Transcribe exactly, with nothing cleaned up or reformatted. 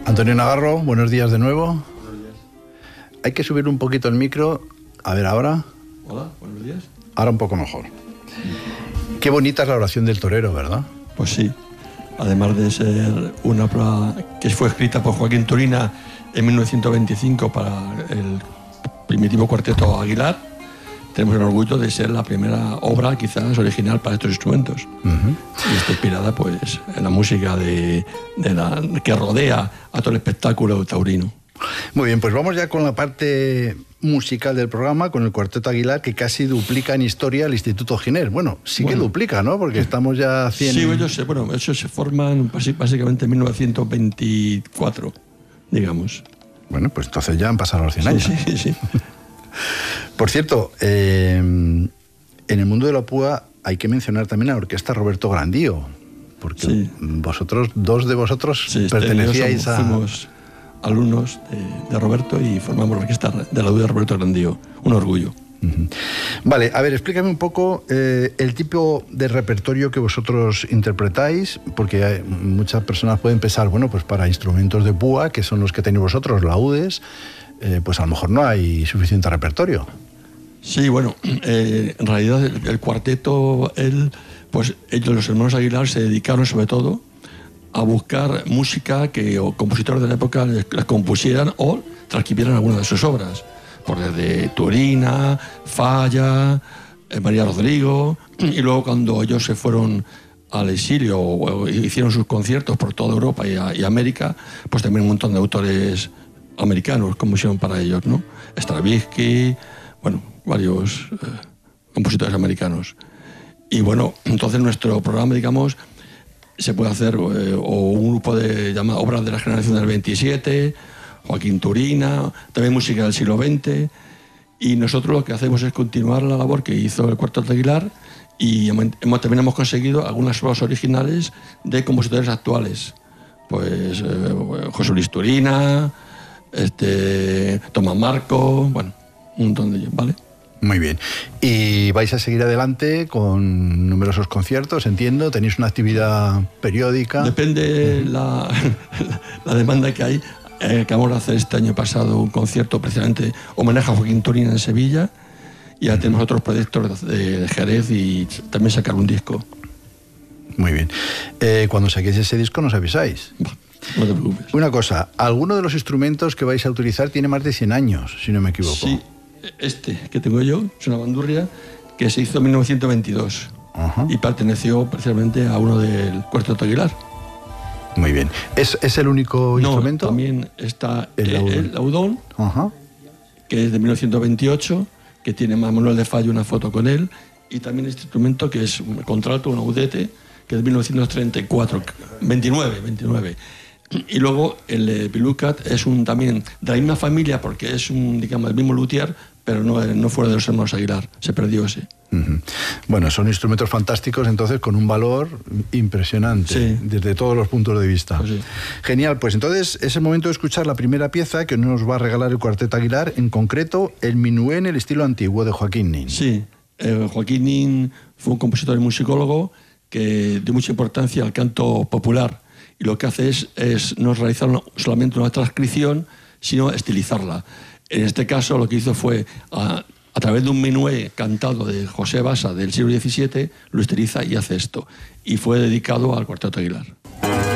Antonio Navarro, buenos días de nuevo. Buenos días. Hay que subir un poquito el micro. A ver, ahora. Hola, buenos días. Ahora un poco mejor. Qué bonita es la oración del torero, ¿verdad? Pues sí. Además de ser una obra que fue escrita por Joaquín Turina en mil novecientos veinticinco para el primitivo cuarteto Aguilar, tenemos el orgullo de ser la primera obra quizás original para estos instrumentos. Uh-huh. Y está inspirada pues, en la música de, de la, que rodea a todo el espectáculo taurino. Muy bien, pues vamos ya con la parte musical del programa, con el Cuarteto Aguilar, que casi duplica en historia el Instituto Giner. Bueno, sí bueno, que duplica, ¿no? Porque estamos ya cien... Sí, ellos se, bueno, ellos se forman básicamente en mil novecientos veinticuatro, digamos. Bueno, pues entonces ya han pasado los cien sí, años. Sí, sí, sí. Por cierto, eh, en el mundo de la púa hay que mencionar también a la orquesta Roberto Grandío, porque sí. vosotros, dos de vosotros sí, pertenecíais somos, a... Fuimos alumnos de, de Roberto y formamos la orquesta de la U de Roberto Grandío. Un orgullo. Uh-huh. Vale, a ver, explícame un poco eh, el tipo de repertorio que vosotros interpretáis, porque hay, muchas personas pueden pensar, bueno, pues para instrumentos de púa, que son los que tenéis vosotros, laúdes, eh, pues a lo mejor no hay suficiente repertorio. Sí, bueno, eh, en realidad el, el cuarteto, él, pues ellos, los hermanos Aguilar, se dedicaron sobre todo a buscar música que o compositores de la época les, les compusieran o transcribieran alguna de sus obras. Por desde Turina, Falla, eh, María Rodrigo, y luego cuando ellos se fueron al exilio o hicieron sus conciertos por toda Europa y, a, y América, pues también un montón de autores americanos compusieron para ellos, ¿no? Stravinsky, bueno, varios eh, compositores americanos. Y bueno, entonces nuestro programa, digamos, se puede hacer eh, o un grupo de llamadas obras de la generación del veintisiete, Joaquín Turina, también música del siglo veinte, y nosotros lo que hacemos es continuar la labor que hizo el Cuarteto Aguilar y hemos, también hemos conseguido algunas obras originales de compositores actuales, pues eh, José Luis Turina, este, Tomás Marco, bueno, un montón de ellos, ¿vale? Muy bien. ¿Y vais a seguir adelante con numerosos conciertos? Entiendo, tenéis una actividad periódica. Depende uh-huh. la, la demanda que hay. Eh, acabamos de hacer este año pasado un concierto precisamente homenaje a Joaquín Turina en Sevilla, y ya tenemos otros proyectos de, de Jerez y también sacar un disco. Muy bien. Eh, cuando saquéis ese disco nos avisáis. No te preocupes. Una cosa, alguno de los instrumentos que vais a utilizar tiene más de cien años, si no me equivoco. Sí, este que tengo yo es una bandurria que se hizo en mil novecientos veintidós uh-huh. y perteneció precisamente a uno del Cuarteto Aguilar. Muy bien. ¿Es, es el único no, instrumento? También está el laudón, el laudón uh-huh. que es de mil novecientos veintiocho, que tiene más Manuel de Fallo una foto con él, y también este instrumento que es un contralto, un audete, que es de mil novecientos treinta y cuatro, veintinueve, veintinueve. Y luego el Pilucat es un también de la misma familia, porque es un, digamos, el mismo luthier, pero no, no fuera de los hermanos Aguilar, se perdió ese. Uh-huh. Bueno, son instrumentos fantásticos, entonces con un valor impresionante, sí. desde todos los puntos de vista. Pues sí. Genial, pues entonces es el momento de escuchar la primera pieza que nos va a regalar el Cuarteto Aguilar, en concreto el minué en el estilo antiguo de Joaquín Nin. Sí, eh, Joaquín Nin fue un compositor y musicólogo que dio mucha importancia al canto popular, y lo que hace es, es no realizar solamente una transcripción, sino estilizarla. En este caso lo que hizo fue, a, a través de un minué cantado de José Basa del siglo diecisiete, lo estiliza y hace esto. Y fue dedicado al Cuarteto Aguilar.